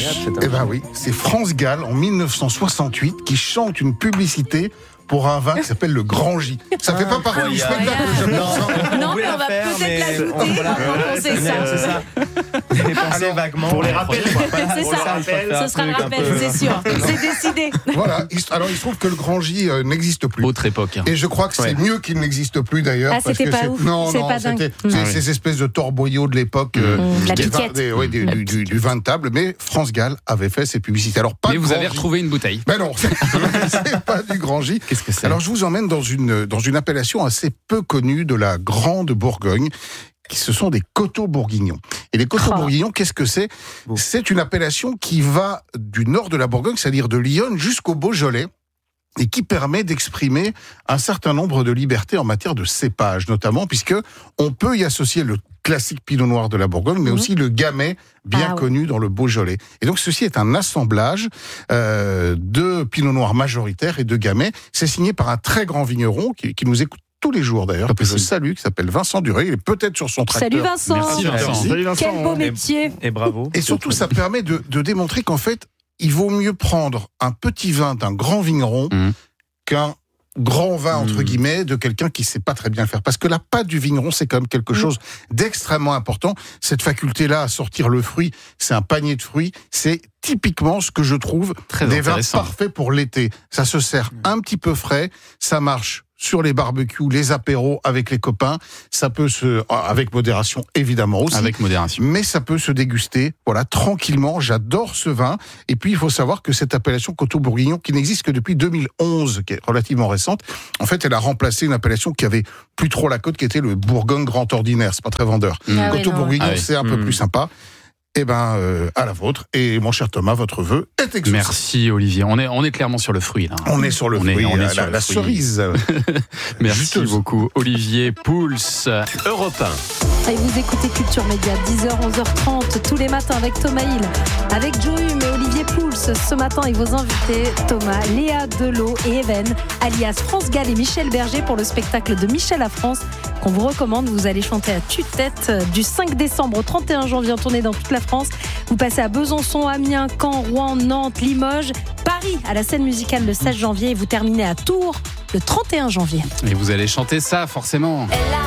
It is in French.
Eh ben oui, c'est France Gall en 1968 qui chante une publicité pour un vin qui s'appelle le Grand J. Ça fait pas partie du spectacle. Non, mais on va peut-être l'ajouter. C'est ça. J'ai pensé vaguement. Pour les rappels, C'est ça. Ce sera le rappel, c'est sûr. C'est décidé. Voilà. Alors il se trouve que le Grand J n'existe plus. Autre époque. Et je crois que c'est mieux qu'il n'existe plus d'ailleurs. Ah, c'était pas ouf. Non, c'est pas dingue. C'était ces espèces de torboyaux de l'époque La piquette. du vin de table. Mais France Gall avait fait ses publicités. Alors pas. Mais vous avez retrouvé une bouteille. Ben non, c'est pas du Grand J. Qu'est-ce que c'est ? Alors je vous emmène dans une appellation assez peu connue de la Grande Bourgogne. Ce sont des coteaux bourguignons. Et les coteaux bourguignons, qu'est-ce que c'est ? C'est une appellation qui va du nord de la Bourgogne, c'est-à-dire de Lyon, jusqu'au Beaujolais, et qui permet d'exprimer un certain nombre de libertés en matière de cépage, notamment, puisque on peut y associer le classique pinot noir de la Bourgogne, mais aussi le gamay, bien connu dans le Beaujolais. Et donc, ceci est un assemblage de pinot noir majoritaire et de gamay. C'est signé par un très grand vigneron qui nous écoute tous les jours d'ailleurs, que je salue, qui s'appelle Vincent Duré. Il est peut-être sur son tracteur. Salut Vincent. Merci Vincent. Salut Vincent. Quel beau métier. Et bravo. Et surtout, ça permet de démontrer qu'en fait, il vaut mieux prendre un petit vin d'un grand vigneron qu'un grand vin, entre guillemets, de quelqu'un qui sait pas très bien le faire. Parce que la pâte du vigneron, c'est quand même quelque chose d'extrêmement important. Cette faculté-là à sortir le fruit, c'est un panier de fruits. C'est typiquement ce que je trouve des vins parfaits pour l'été. Ça se sert un petit peu frais, ça marche sur les barbecues, les apéros avec les copains. Ça peut avec modération évidemment aussi. Avec modération. Mais ça peut se déguster, voilà, tranquillement. J'adore ce vin. Et puis il faut savoir que cette appellation Coteaux Bourguignon, qui n'existe que depuis 2011, qui est relativement récente, en fait, elle a remplacé une appellation qui avait plus trop la cote, qui était le Bourgogne Grand Ordinaire. C'est pas très vendeur. Coteaux Bourguignon, c'est un peu plus sympa. Eh ben, à la vôtre. Et mon cher Thomas, votre vœu est exaucé. Merci Olivier. On est clairement sur le fruit là. On est sur le fruit. On est sur la fruit. cerise. Merci beaucoup Olivier Pouls. Europe 1. Et vous écoutez Culture Média, 10h, 11h30, tous les matins avec Thomas Hill, avec Joe Hume et Olivier Pouls. Ce matin, avec vos invités, Thomas, Léa Delot et Even, alias France Gall et Michel Berger pour le spectacle de Michel à France, qu'on vous recommande. Vous allez chanter à tue-tête du 5 décembre au 31 janvier en tournée dans toute la France. Vous passez à Besançon, Amiens, Caen, Rouen, Nantes, Limoges, Paris à la scène musicale le 16 janvier et vous terminez à Tours le 31 janvier. Et vous allez chanter ça forcément. Elle a